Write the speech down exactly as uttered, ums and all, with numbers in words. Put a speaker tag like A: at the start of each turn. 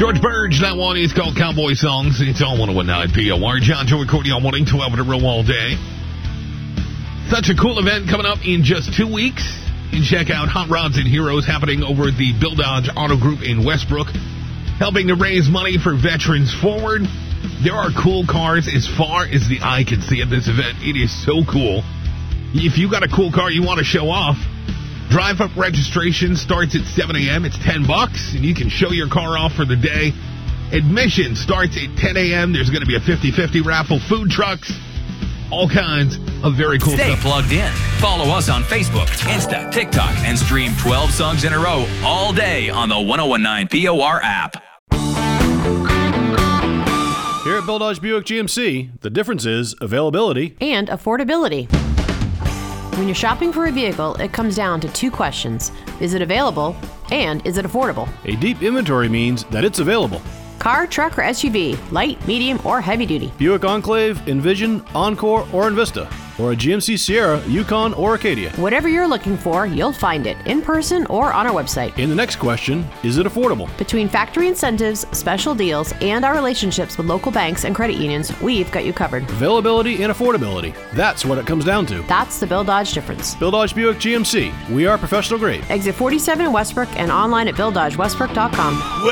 A: George Burge, that one is called Cowboy Songs. It's all one oh one point nine P O R. John Joe recording on one twelve to roll all day. Such a cool event coming up in just two weeks. You can check out Hot Rods and Heroes happening over at the Bill Dodge Auto Group in Westbrook, helping to raise money for Veterans Forward. There are cool cars as far as the eye can see at this event. It is so cool. If you got a cool car you want to show off, drive-up registration starts at seven a.m. It's ten bucks, and you can show your car off for the day. Admission starts at ten a.m. There's going to be a fifty-fifty raffle, food trucks, all kinds of very cool
B: Stay
A: stuff.
B: Stay plugged in. Follow us on Facebook, Insta, TikTok, and stream twelve songs in a row all day on the one oh one point nine P O R app.
C: Here at Bill Dodge Buick G M C, the difference is availability
D: and affordability. When you're shopping for a vehicle, it comes down to two questions. Is it available? And is it affordable?
C: A deep inventory means that it's available.
D: Car, truck, or S U V, light, medium, or heavy duty.
C: Buick Enclave, Envision, Encore, or Envista. Or a G M C Sierra, Yukon, or Acadia.
D: Whatever you're looking for, you'll find it in person or on our website.
C: And the next question, is it affordable?
D: Between factory incentives, special deals, and our relationships with local banks and credit unions, we've got you covered.
C: Availability and affordability. That's what it comes down to.
D: That's the Bill Dodge difference.
C: Bill Dodge Buick G M C. We are professional grade.
D: Exit forty-seven in Westbrook and online at bill dodge westbrook dot com.